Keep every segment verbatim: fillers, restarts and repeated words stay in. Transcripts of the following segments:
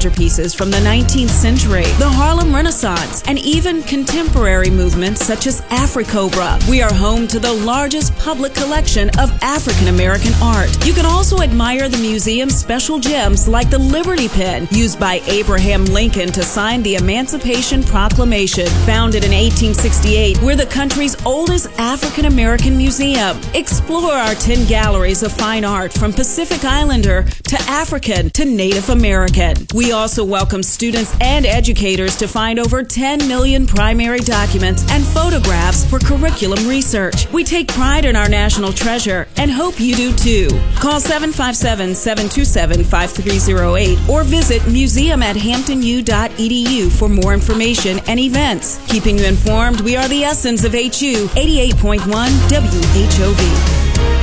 masterpieces from the nineteenth century, the Harlem Renaissance, and even contemporary movements such as Afrocobra. We are home to the largest public collection of African American art. You can also admire the museum's special gems like the Liberty Pen, used by Abraham Lincoln to sign the Emancipation Proclamation. Founded in eighteen sixty-eight, we're the country's oldest African American museum. Explore our ten galleries of fine art from Pacific Islander to African to Native American. We also welcome students and educators to find over ten million primary documents and photographs for curriculum research. We take pride in our national treasure and hope you do too. Call seven five seven, seven two seven, five three zero eight or visit museum at hampton u dot e d u for more information and events. Keeping you informed, we are the essence of H U eighty-eight point one W H O V.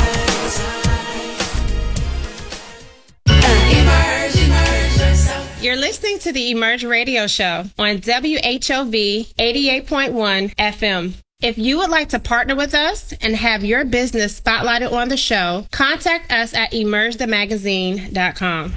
You're listening to the Emerge Radio Show on W H O V eighty-eight point one F M. If you would like to partner with us and have your business spotlighted on the show, contact us at emerge the magazine dot com.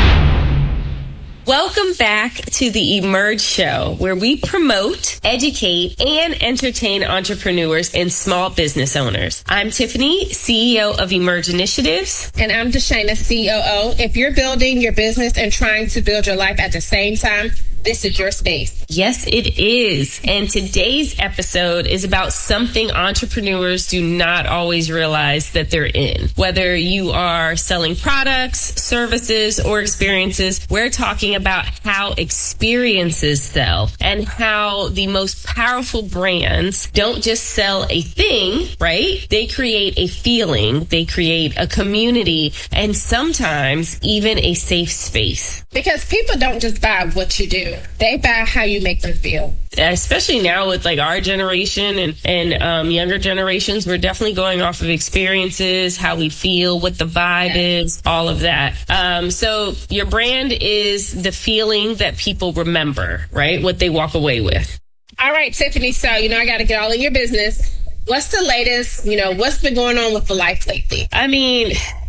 Welcome back to the Emerge Show, where we promote, educate, and entertain entrepreneurs and small business owners. I'm Tiffany, C E O of Emerge Initiatives. And I'm Deshana, C O O. If you're building your business and trying to build your life at the same time, this is your space. Yes, it is. And today's episode is about something entrepreneurs do not always realize that they're in. Whether you are selling products, services, or experiences, we're talking about how experiences sell and how the most powerful brands don't just sell a thing, right? They create a feeling, they create a community, and sometimes even a safe space. Because people don't just buy what you do. They buy how you make them feel. Especially now with like our generation and, and um, younger generations, we're definitely going off of experiences, how we feel, what the vibe is, all of that. Um, so your brand is the feeling that people remember, right? What they walk away with. All right, Tiffany. So, you know, I got to get all in your business. What's the latest? You know, what's been going on with the life lately? I mean,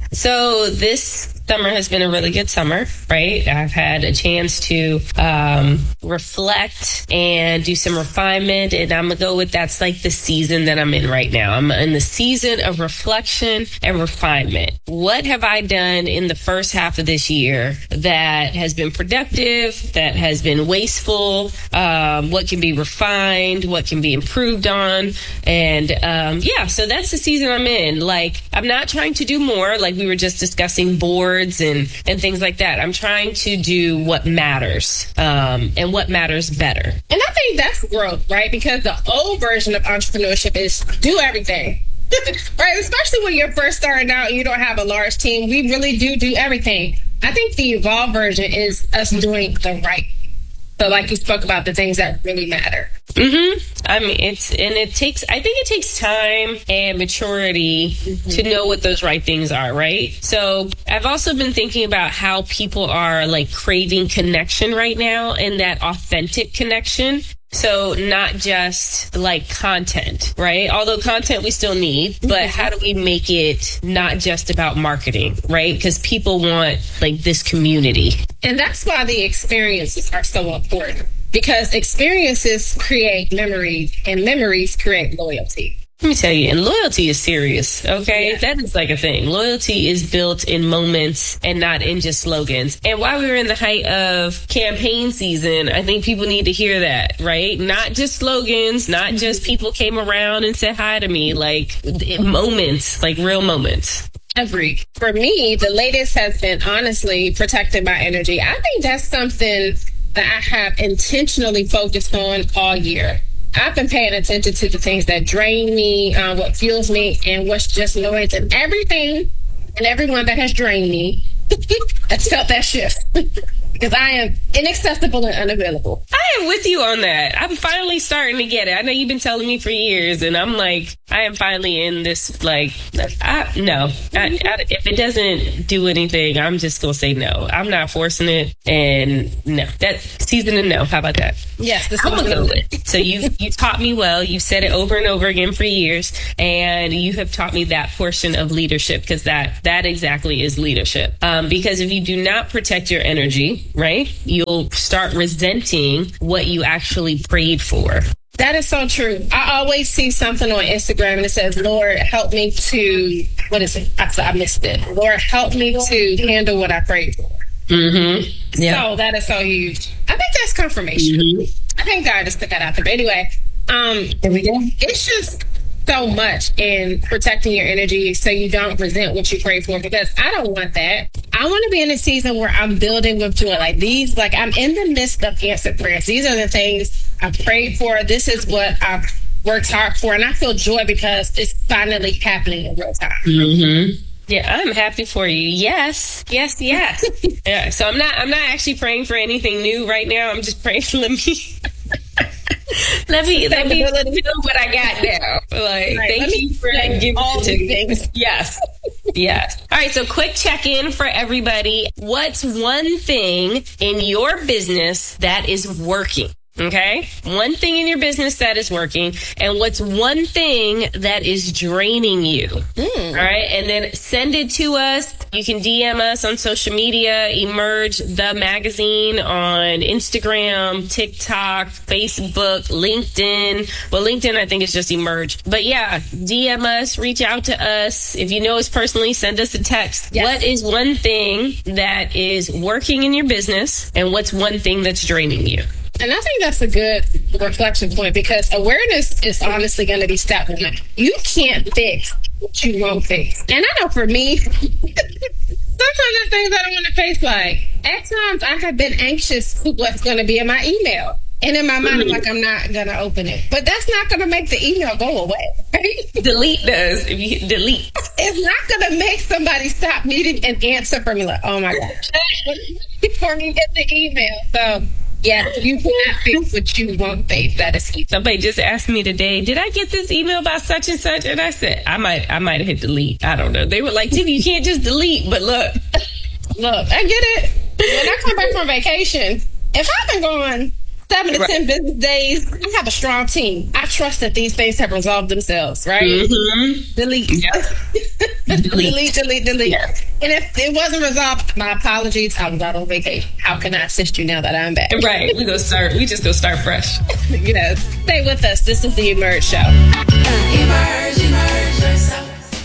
so this summer has been a really good summer, right? I've had a chance to um, reflect and do some refinement, and I'm gonna go with that's like the season that I'm in right now. I'm in the season of reflection and refinement. What have I done in the first half of this year that has been productive, that has been wasteful, um, what can be refined, what can be improved on, and um, yeah, so that's the season I'm in. Like, I'm not trying to do more, like we were just discussing boards and, and things like that. I'm trying to do what matters um, and what matters better. And I think that's growth, right? Because the old version of entrepreneurship is do everything. Right? Especially when you're first starting out and you don't have a large team. We really do do everything. I think the evolved version is us doing the right. So like you spoke about the things that really matter. Mm-hmm. I mean, it's, and it takes, I think it takes time and maturity mm-hmm. to know what those right things are, right? So I've also been thinking about how people are like craving connection right now, and that authentic connection. So not just like content, right? Although content we still need, but how do we make it not just about marketing, right? Because people want like this community. And that's why the experiences are so important, because experiences create memories and memories create loyalty. Let me tell you, and loyalty is serious, okay? Yeah. That is like a thing. Loyalty is built in moments and not in just slogans. And while we were in the height of campaign season, I think people need to hear that, right? Not just slogans, not just people came around and said hi to me, like moments, like real moments. Agreed. For me, the latest has been honestly protecting my energy. I think that's something that I have intentionally focused on all year. I've been paying attention to the things that drain me, uh, what fuels me, and what's just noise. And everything and everyone that has drained me has felt that shift. Because I am inaccessible and unavailable. I am right with you on that. I'm finally starting to get it. I know you've been telling me for years, and I'm like, I am finally in this, like, I, no. I, I, if it doesn't do anything, I'm just going to say no. I'm not forcing it, and no. That season of no. How about that? Yes. I'm going to go with it. So you, you taught me well. You've said it over and over again for years, and you have taught me that portion of leadership, because that, that exactly is leadership. Um, because if you do not protect your energy, right, you'll start resenting what you actually prayed for. That is so true. I always see something on Instagram and it says, Lord, help me to, what is it? I, I missed it. Lord, help me to handle what I prayed for. Mm-hmm. Yeah. So that is so huge. I think that's confirmation. Mm-hmm. I think God just put that out there. But anyway, um, there we go. It's just so much in protecting your energy so you don't resent what you pray for, because I don't want that. I want to be in a season where I'm building with joy. Like these, like I'm in the midst of answered prayers. These are the things I prayed for. This is what I've worked hard for. And I feel joy because it's finally happening in real time. Mm-hmm. Yeah, I'm happy for you. Yes, yes, yes. Yeah. So I'm not. I'm not actually praying for anything new right now. I'm just praying. Let me. Let me let me feel what I got now. Like, right, thank you for giving all the things. Yes. Yes. All right. So quick check in for everybody. What's one thing in your business that is working? Okay. One thing in your business that is working, and what's one thing that is draining you? Mm. All right. And then send it to us. You can D M us on social media, Emerge the Magazine on Instagram, TikTok, Facebook, LinkedIn. Well, LinkedIn, I think it's just Emerge. But yeah, D M us, reach out to us. If you know us personally, send us a text. Yes. What is one thing that is working in your business, and what's one thing that's draining you? And I think that's a good reflection point, because awareness is honestly going to be step one. You can't fix what you won't fix. And I know for me, sometimes there's things I don't want to face. Like, at times I have been anxious for what's going to be in my email. And in my mind, I'm like, I'm not going to open it. But that's not going to make the email go away, right? Delete does. If you delete. It's not going to make somebody stop needing an answer from me. Like, oh my gosh. Before me get the email. So, yeah, you cannot fix what you won't face. That is key. Somebody just asked me today, did I get this email about such and such? And I said, I might I might have hit delete. I don't know. They were like, Tiffany, you can't just delete. But look. Look, I get it. When I come back from vacation, if I've been going seven to right. ten business days, I have a strong team. I trust that these things have resolved themselves, right? Mm-hmm. Delete. Yep. delete. delete, delete, delete. Yep. And if it wasn't resolved, my apologies. I was out on vacation. How can I assist you now that I'm back? Right. We go start. We just go start fresh. You know, stay with us. This is the Emerge Show. Emerge, emerge yourself.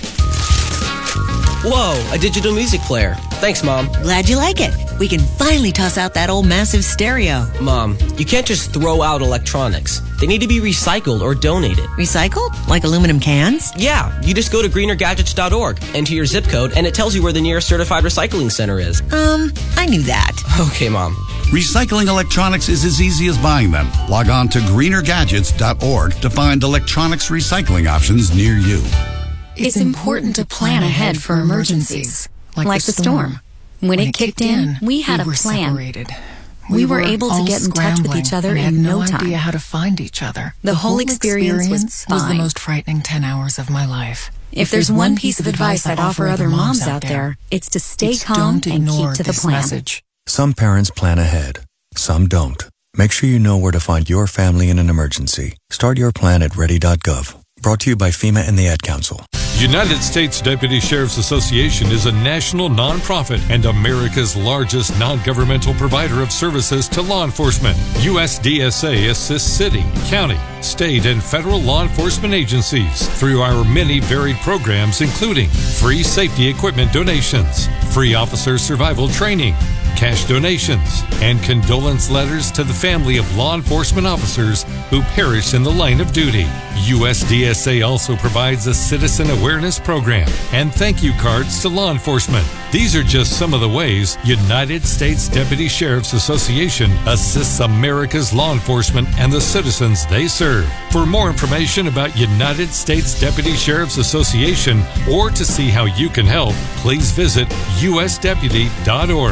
Whoa, a digital music player. Thanks, Mom. Glad you like it. We can finally toss out that old massive stereo. Mom, you can't just throw out electronics. They need to be recycled or donated. Recycled? Like aluminum cans? Yeah, you just go to greener gadgets dot org, enter your zip code, and it tells you where the nearest certified recycling center is. Um, I knew that. Okay, Mom. Recycling electronics is as easy as buying them. Log on to greener gadgets dot org to find electronics recycling options near you. It's important to plan ahead for emergencies, like, like the storm. storm. When, when it, it kicked in, we had we a plan. Separated. We, we were, were able to get in touch with each other in no, no time. idea how to find each other. The, the whole, whole experience, experience was, was the most frightening ten hours of my life. If, if there's, there's one piece of advice I'd offer other moms out there, it's to stay it's calm and keep to the plan. Message. Some parents plan ahead. Some don't. Make sure you know where to find your family in an emergency. Start your plan at ready dot gov. Brought to you by FEMA and the Ad Council. United States Deputy Sheriff's Association is a national nonprofit and America's largest non-governmental provider of services to law enforcement. U S D S A assists city, county, state, and federal law enforcement agencies through our many varied programs, including free safety equipment donations, free officer survival training, cash donations, and condolence letters to the family of law enforcement officers who perished in the line of duty. U S D S A also provides a citizen awareness program and thank you cards to law enforcement. These are just some of the ways United States Deputy Sheriff's Association assists America's law enforcement and the citizens they serve. For more information about United States Deputy Sheriff's Association or to see how you can help, please visit U S deputy dot org.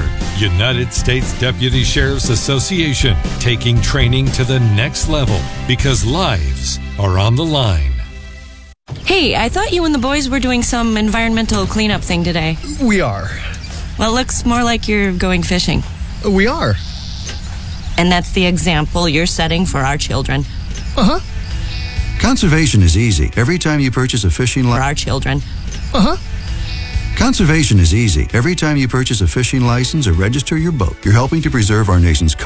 United States Deputy Sheriff's Association, taking training to the next level because lives are on the line. Hey, I thought you and the boys were doing some environmental cleanup thing today. We are. Well, it looks more like you're going fishing. We are. And that's the example you're setting for our children. Uh-huh. Conservation is easy. Every time you purchase a fishing license... For our children. Uh-huh. Conservation is easy. Every time you purchase a fishing license or register your boat, you're helping to preserve our nation's